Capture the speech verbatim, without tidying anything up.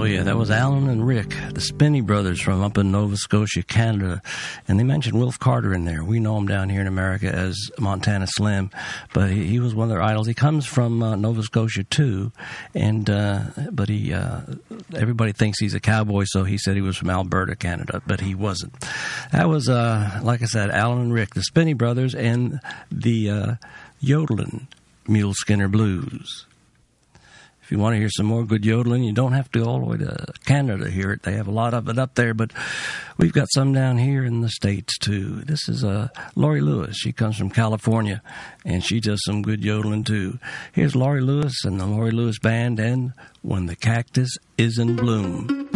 yeah, that was Alan and Rick, the Spinney brothers from up in Nova Scotia, Canada. And they mentioned Wilf Carter in there. We know him down here in America as Montana Slim, but he, he was one of their idols. He comes from uh, Nova Scotia, too, and uh, but he uh, everybody thinks he's a cowboy, so he said he was from Alberta, Canada, but he wasn't. That was, uh, like I said, Alan and Rick, the Spinney brothers, and the uh, yodeling Mule Skinner Blues. If you want to hear some more good yodeling, you don't have to go all the way to Canada to hear it. They have a lot of it up there, but we've got some down here in the States, too. This is uh, Laurie Lewis. She comes from California, and she does some good yodeling, too. Here's Laurie Lewis and the Laurie Lewis Band and When the Cactus is in Bloom.